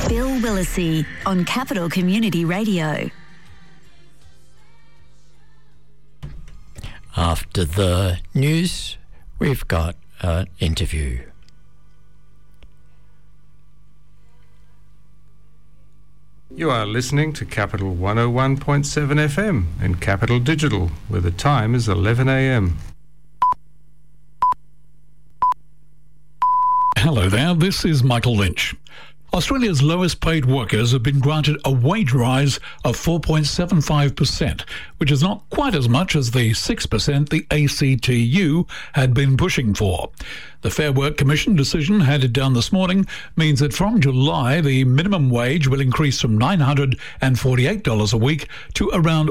Bill Willacy on Capital Community Radio. After the news, we've got an interview. You are listening to Capital 101.7 FM and Capital Digital, where the time is 11 a.m. Hello there, this is Michael Lynch. Australia's lowest paid workers have been granted a wage rise of 4.75%, which is not quite as much as the 6% the ACTU had been pushing for. The Fair Work Commission decision handed down this morning means that from July, the minimum wage will increase from $948 a week to around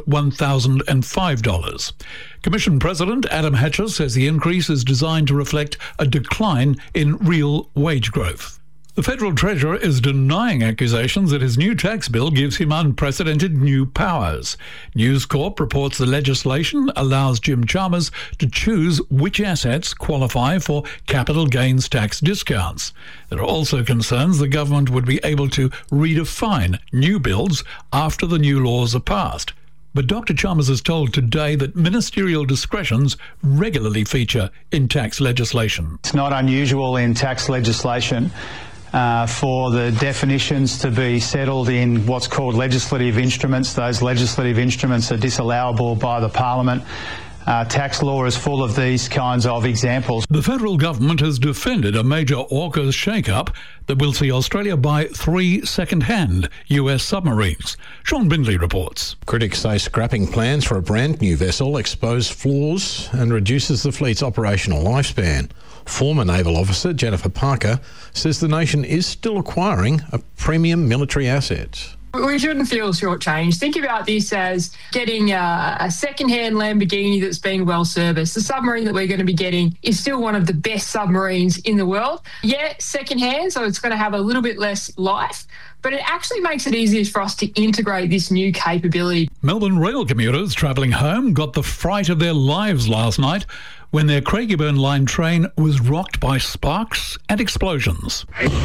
$1,005. Commission President Adam Hatcher says the increase is designed to reflect a decline in real wage growth. The Federal Treasurer is denying accusations that his new tax bill gives him unprecedented new powers. News Corp reports the legislation allows Jim Chalmers to choose which assets qualify for capital gains tax discounts. There are also concerns the government would be able to redefine new builds after the new laws are passed. But Dr. Chalmers is told today that ministerial discretions regularly feature in tax legislation. It's not unusual in tax legislation for the definitions to be settled in what's called legislative instruments. Those legislative instruments are disallowable by the Parliament. Tax law is full of these kinds of examples. The federal government has defended a major AUKUS shake-up that will see Australia buy 3 second-hand US submarines. Sean Bindley reports. Critics say scrapping plans for a brand new vessel expose flaws and reduces the fleet's operational lifespan. Former naval officer Jennifer Parker says the nation is still acquiring a premium military asset. We shouldn't feel shortchanged. Think about this as getting a second-hand Lamborghini that's been well serviced. The submarine that we're going to be getting is still one of the best submarines in the world. Yeah, second-hand, so it's going to have a little bit less life, but it actually makes it easier for us to integrate this new capability. Melbourne rail commuters travelling home got the fright of their lives last night when their Craigieburn Line train was rocked by sparks and explosions.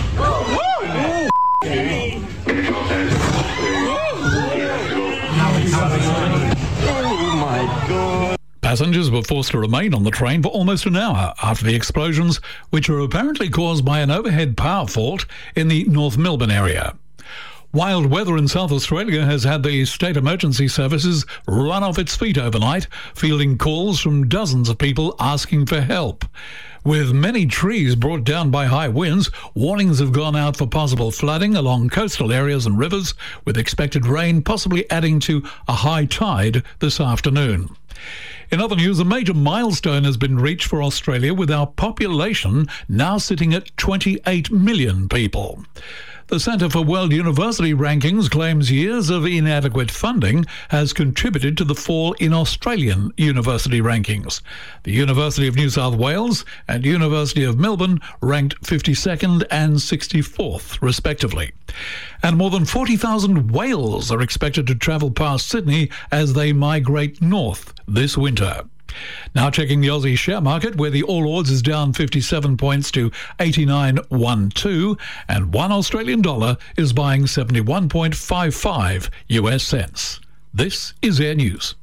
Passengers were forced to remain on the train for almost an hour after the explosions, which were apparently caused by an overhead power fault in the North Melbourne area. Wild weather in South Australia has had the state emergency services run off its feet overnight, fielding calls from dozens of people asking for help. With many trees brought down by high winds, warnings have gone out for possible flooding along coastal areas and rivers, with expected rain possibly adding to a high tide this afternoon. In other news, a major milestone has been reached for Australia, with our population now sitting at 28 million people. The Centre for World University Rankings claims years of inadequate funding has contributed to the fall in Australian university rankings. The University of New South Wales and University of Melbourne ranked 52nd and 64th, respectively. And more than 40,000 whales are expected to travel past Sydney as they migrate north this winter. Now checking the Aussie share market, where the All Ords is down 57 points to 89.12, and $1 Australian dollar is buying 71.55 US cents. This is Air News.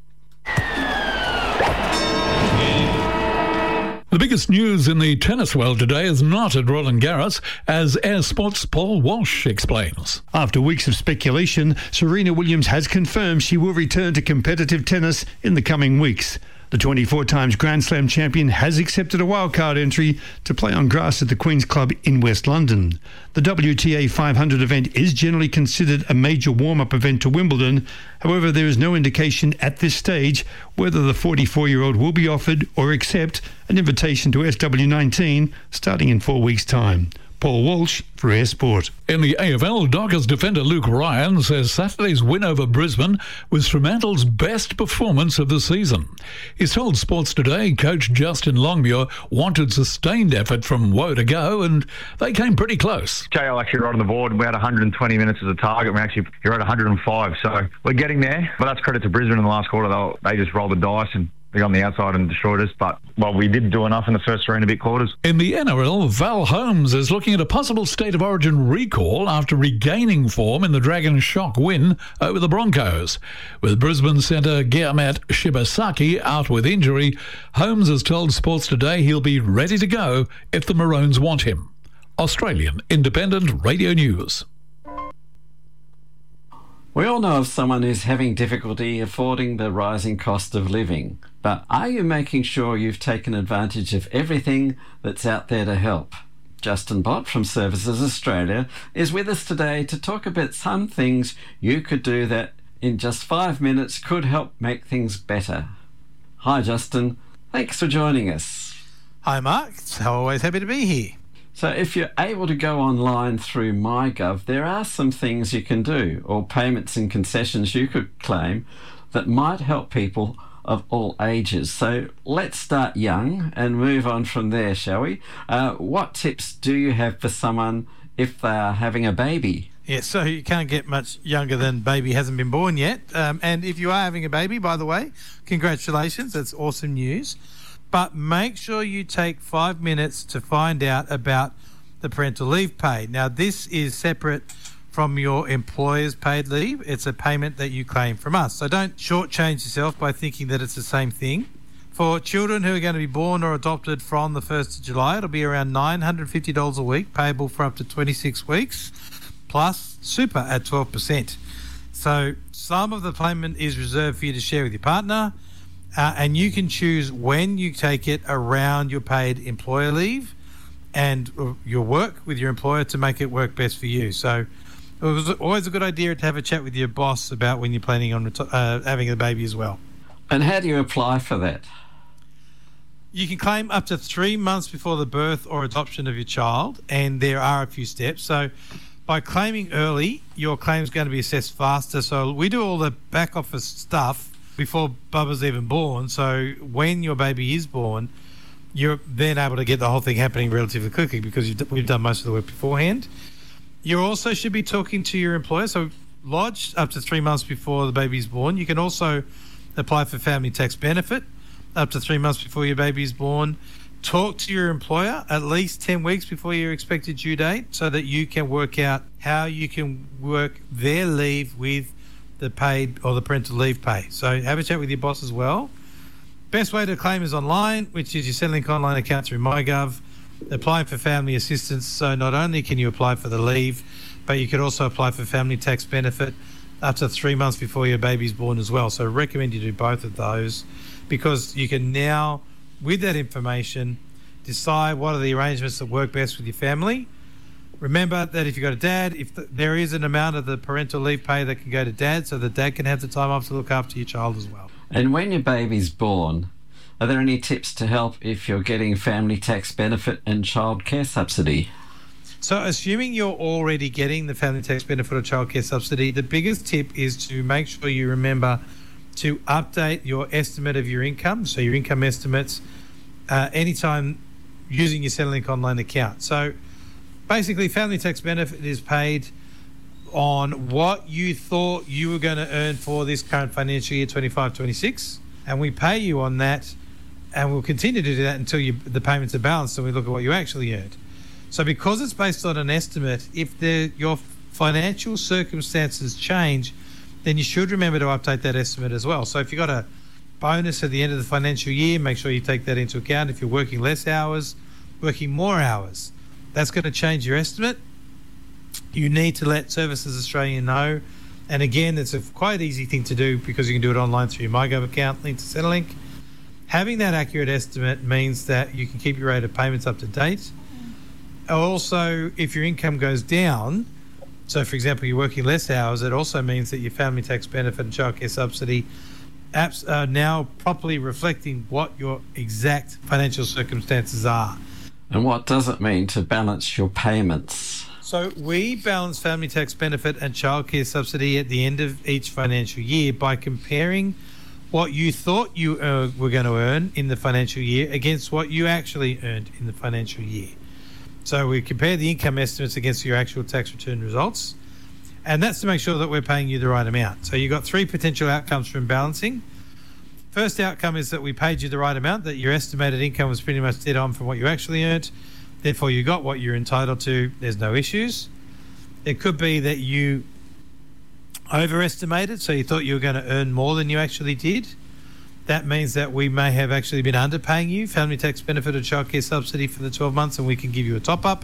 The biggest news in the tennis world today is not at Roland Garros, as Air Sports' Paul Walsh explains. After weeks of speculation, Serena Williams has confirmed she will return to competitive tennis in the coming weeks. The 24 times Grand Slam champion has accepted a wildcard entry to play on grass at the Queen's Club in West London. The WTA 500 event is generally considered a major warm-up event to Wimbledon. However, there is no indication at this stage whether the 44-year-old will be offered or accept an invitation to SW19 starting in 4 weeks' time. Paul Walsh for Air Sport. In the AFL, Dockers defender Luke Ryan says Saturday's win over Brisbane was Fremantle's best performance of the season. He's told Sports Today coach Justin Longmuir wanted sustained effort from woe to go, and they came pretty close. JL actually right on the board. We had 120 minutes as a target. You're at 105, so we're getting there. But that's credit to Brisbane in the last quarter. They just rolled the dice and They got on the outside and destroyed us, but, well, we did do enough in the first 3 and a bit quarters. In the NRL, Val Holmes is looking at a possible State of Origin recall after regaining form in the Dragons' shock win over the Broncos. With Brisbane centre Guilherme Shibasaki out with injury, Holmes has told Sports Today he'll be ready to go if the Maroons want him. Australian Independent Radio News. We all know of someone who's having difficulty affording the rising cost of living, but are you making sure you've taken advantage of everything that's out there to help? Justin Bott from Services Australia is with us today to talk about some things you could do that in just 5 minutes could help make things better. Hi Justin, thanks for joining us. Hi Mark, it's always happy to be here. So if you're able to go online through MyGov, there are some things you can do, or payments and concessions you could claim that might help people of all ages. So let's start young and move on from there, shall we? What tips do you have for someone if they are having a baby? Yeah, so you can't get much younger than baby hasn't been born yet. And if you are having a baby, by the way, congratulations, that's awesome news. But make sure you take 5 minutes to find out about the parental leave pay. Now, this is separate from your employer's paid leave. It's a payment that you claim from us. So don't shortchange yourself by thinking that it's the same thing. For children who are going to be born or adopted from the 1st of July, it'll be around $950 a week, payable for up to 26 weeks, plus super at 12%. So some of the payment is reserved for you to share with your partner, and you can choose when you take it around your paid employer leave and your work with your employer to make it work best for you. So it was always a good idea to have a chat with your boss about when you're planning on having a baby as well. And how do you apply for that? You can claim up to 3 months before the birth or adoption of your child, and there are a few steps. So by claiming early, your claim is going to be assessed faster. So we do all the back office stuff before Bubba's even born. So when your baby is born, you're then able to get the whole thing happening relatively quickly because we've done most of the work beforehand. You also should be talking to your employer. So lodge up to 3 months before the baby's born. You can also apply for family tax benefit up to 3 months before your baby is born. Talk to your employer at least 10 weeks before your expected due date so that you can work out how you can work their leave with the paid or the parental leave pay. So have a chat with your boss as well. Best way to claim is online, which is your Centrelink online account through MyGov. Applying for family assistance. So not only can you apply for the leave, but you could also apply for family tax benefit up to 3 months before your baby's born as well. So I recommend you do both of those because you can now, with that information, decide what are the arrangements that work best with your family. Remember that if you've got a dad, there is an amount of the parental leave pay that can go to dad, so the dad can have the time off to look after your child as well. And when your baby's born, are there any tips to help if you're getting family tax benefit and childcare subsidy? So assuming you're already getting the family tax benefit or childcare subsidy, the biggest tip is to make sure you remember to update your estimate of your income, so your income estimates, anytime using your Centrelink online account. So basically, family tax benefit is paid on what you thought you were going to earn for this current financial year, 25-26, and we pay you on that, and we'll continue to do that until the payments are balanced and we look at what you actually earned. So because it's based on an estimate, if your financial circumstances change, then you should remember to update that estimate as well. So if you've got a bonus at the end of the financial year, make sure you take that into account. If you're working less hours, working more hours, that's going to change your estimate. You need to let Services Australia know. And again, it's a quite easy thing to do because you can do it online through your MyGov account linked to Centrelink. Having that accurate estimate means that you can keep your rate of payments up to date. Also, if your income goes down, so for example, you're working less hours, it also means that your family tax benefit and childcare subsidy apps are now properly reflecting what your exact financial circumstances are. And what does it mean to balance your payments? So we balance family tax benefit and childcare subsidy at the end of each financial year by comparing what you thought you were going to earn in the financial year against what you actually earned in the financial year. So we compare the income estimates against your actual tax return results, and that's to make sure that we're paying you the right amount. So you've got 3 potential outcomes from balancing. First outcome is that we paid you the right amount, that your estimated income was pretty much dead on from what you actually earned. Therefore, you got what you're entitled to. There's no issues. It could be that you overestimated, so you thought you were going to earn more than you actually did. That means that we may have actually been underpaying you, family tax benefit or childcare subsidy for the 12 months, and we can give you a top-up.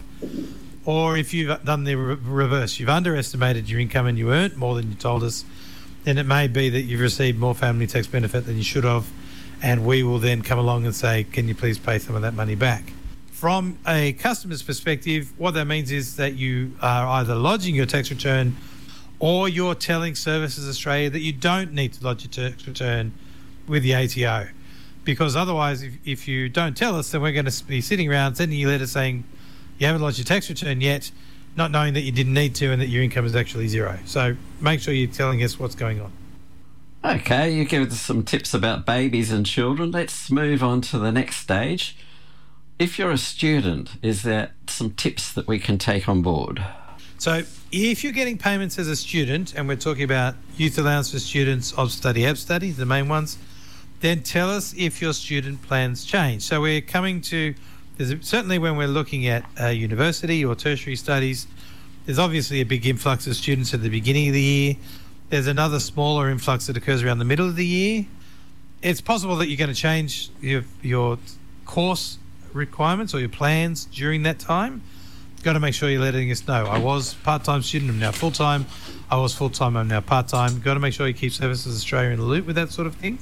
Or if you've done the reverse, you've underestimated your income and you earned more than you told us, then it may be that you've received more family tax benefit than you should have, and we will then come along and say, can you please pay some of that money back? From a customer's perspective, what that means is that you are either lodging your tax return or you're telling Services Australia that you don't need to lodge your tax return with the ATO. Because otherwise, if you don't tell us, then we're going to be sitting around sending you letters saying you haven't lodged your tax return yet, not knowing that you didn't need to and that your income is actually zero. So make sure you're telling us what's going on. Okay, you gave us some tips about babies and children. Let's move on to the next stage. If you're a student, is there some tips that we can take on board? So if you're getting payments as a student, and we're talking about youth allowance for students, Ob Study, Ab Study, the main ones, then tell us if your student plans change. So we're coming to, certainly when we're looking at university or tertiary studies, there's obviously a big influx of students at the beginning of the year. There's another smaller influx that occurs around the middle of the year. It's possible that you're going to change your course requirements or your plans during that time. Got to make sure you're letting us know. I was part-time student, I'm now full-time. I was full-time, I'm now part-time. Got to make sure you keep Services Australia in the loop with that sort of thing.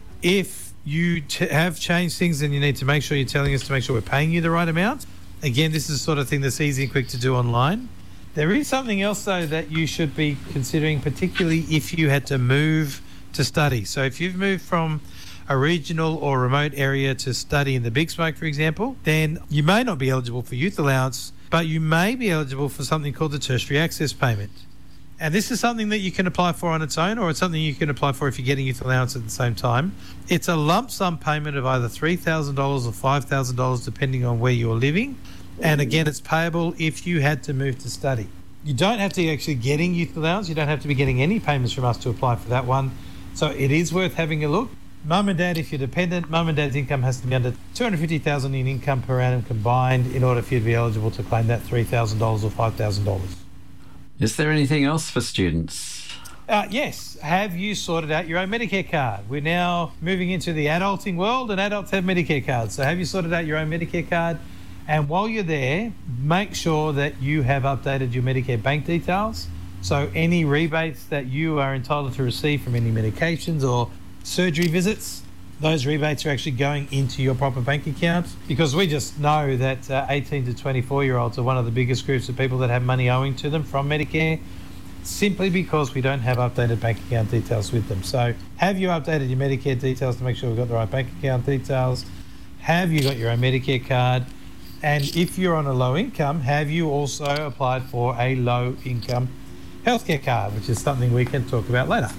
If you have changed things, then you need to make sure you're telling us to make sure we're paying you the right amount. Again, this is the sort of thing that's easy and quick to do online. There is something else, though, that you should be considering, particularly if you had to move to study. So if you've moved from a regional or remote area to study in the Big Smoke, for example, then you may not be eligible for youth allowance, but you may be eligible for something called the tertiary access payment. And this is something that you can apply for on its own, or it's something you can apply for if you're getting youth allowance at the same time. It's a lump sum payment of either $3,000 or $5,000, depending on where you're living. And again, it's payable if you had to move to study. You don't have to actually getting youth allowance. You don't have to be getting any payments from us to apply for that one. So it is worth having a look. Mum and dad, if you're dependent, mum and dad's income has to be under $250,000 in income per annum combined in order for you to be eligible to claim that $3,000 or $5,000. Is there anything else for students? Yes. Have you sorted out your own Medicare card? We're now moving into the adulting world, and adults have Medicare cards. So have you sorted out your own Medicare card? And while you're there, make sure that you have updated your Medicare bank details. So any rebates that you are entitled to receive from any medications or surgery visits, those rebates are actually going into your proper bank account, because we just know that 18 to 24-year-olds are one of the biggest groups of people that have money owing to them from Medicare, simply because we don't have updated bank account details with them. So have you updated your Medicare details to make sure we've got the right bank account details? Have you got your own Medicare card? And if you're on a low income, have you also applied for a low income healthcare card, which is something we can talk about later.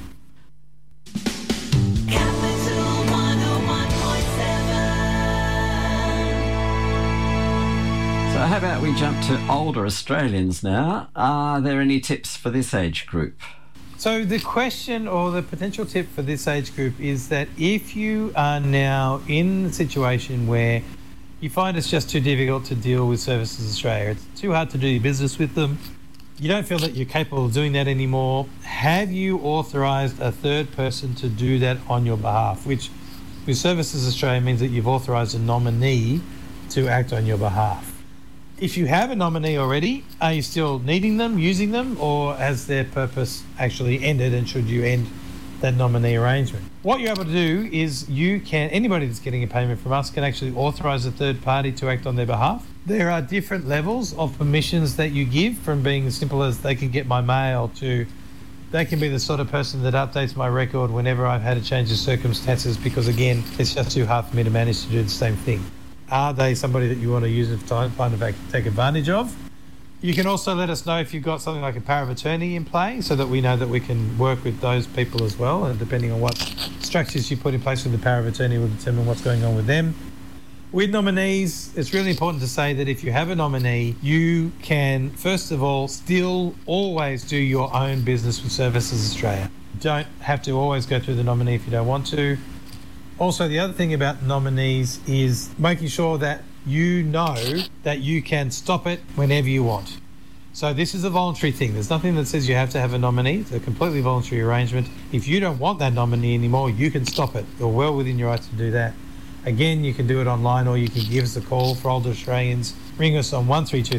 So how about we jump to older Australians now? Are there any tips for this age group? So the question or the potential tip for this age group is that if you are now in the situation where you find it's just too difficult to deal with Services Australia, it's too hard to do your business with them, you don't feel that you're capable of doing that anymore, have you authorised a third person to do that on your behalf, which with Services Australia means that you've authorised a nominee to act on your behalf. If you have a nominee already, are you still needing them, using them, or has their purpose actually ended, and should you end that nominee arrangement? What you're able to do is anybody that's getting a payment from us can actually authorise a third party to act on their behalf. There are different levels of permissions that you give, from being as simple as they can get my mail to they can be the sort of person that updates my record whenever I've had a change of circumstances, because again, it's just too hard for me to manage to do the same thing. Are they somebody that you want to use and take advantage of? You can also let us know if you've got something like a power of attorney in play, so that we know that we can work with those people as well, and depending on what structures you put in place with the power of attorney will determine what's going on with them. With nominees, it's really important to say that if you have a nominee, you can, first of all, still always do your own business with Services Australia. You don't have to always go through the nominee if you don't want to. Also, the other thing about nominees is making sure that you know that you can stop it whenever you want. So this is a voluntary thing. There's nothing that says you have to have a nominee. It's a completely voluntary arrangement. If you don't want that nominee anymore, you can stop it. You're well within your rights to do that. Again, you can do it online, or you can give us a call. For older Australians, ring us on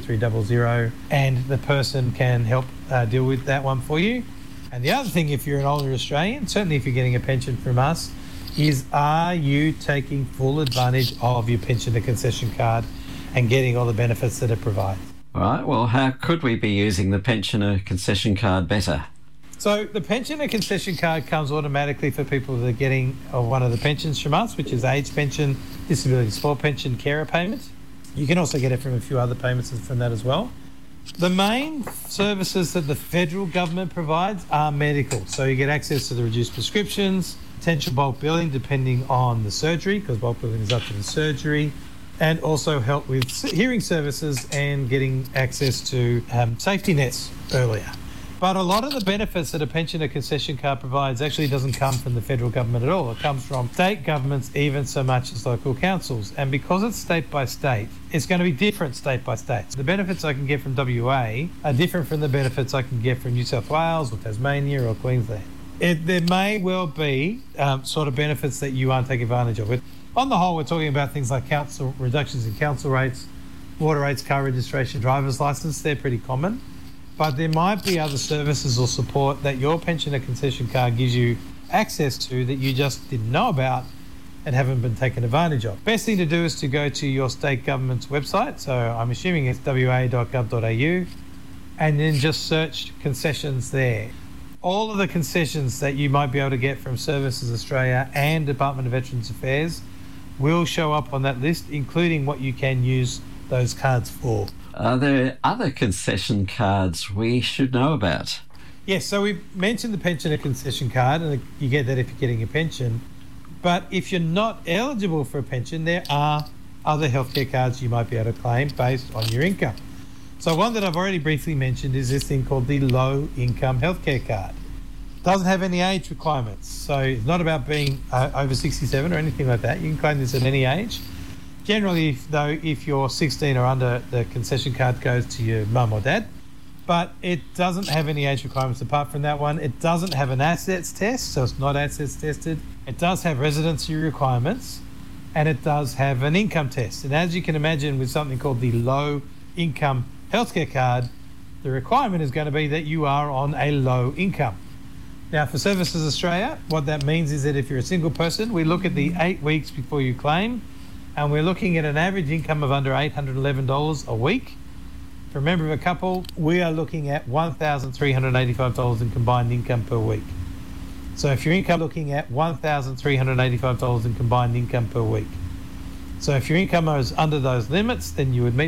132300 and the person can help deal with that one for you. And the other thing, if you're an older Australian, certainly if you're getting a pension from us, is are you taking full advantage of your pensioner concession card and getting all the benefits that it provides? All right, well, how could we be using the pensioner concession card better? So the pensioner concession card comes automatically for people that are getting one of the pensions from us, which is age pension, disability support pension, carer payment. You can also get it from a few other payments from that as well. The main services that the federal government provides are medical. So you get access to the reduced prescriptions, potential bulk billing depending on the surgery, because bulk billing is up to the surgery, and also help with hearing services and getting access to safety nets earlier. But a lot of the benefits that a pensioner concession card provides actually doesn't come from the federal government at all. It comes from state governments, even so much as local councils. And because it's state by state, it's going to be different state by state. The benefits I can get from WA are different from the benefits I can get from New South Wales or Tasmania or Queensland. There may well be sort of benefits that you aren't taking advantage of. On the whole, we're talking about things like council reductions in council rates, water rates, car registration, driver's license. They're pretty common. But there might be other services or support that your pensioner concession card gives you access to that you just didn't know about and haven't been taken advantage of. Best thing to do is to go to your state government's website. So I'm assuming it's wa.gov.au, and then just search concessions there. All of the concessions that you might be able to get from Services Australia and Department of Veterans Affairs will show up on that list, including what you can use those cards for. Are there other concession cards we should know about? Yes, so we've mentioned the pensioner concession card, and you get that if you're getting a pension. But if you're not eligible for a pension, there are other healthcare cards you might be able to claim based on your income. So one that I've already briefly mentioned is this thing called the low income healthcare card. It doesn't have any age requirements, so it's not about being over 67 or anything like that. You can claim this at any age. Generally, though, if you're 16 or under, the concession card goes to your mum or dad. But it doesn't have any age requirements apart from that one. It doesn't have an assets test, so it's not assets tested. It does have residency requirements, and it does have an income test. And as you can imagine, with something called the low income healthcare card, the requirement is going to be that you are on a low income. Now, for Services Australia, what that means is that if you're a single person, we look at the 8 weeks before you claim, and we're looking at an average income of under $811 a week. For a member of a couple, we are looking at $1,385 in combined income per week. So if your income looking at $1,385 in combined income per week. So if your income is under those limits, then you would meet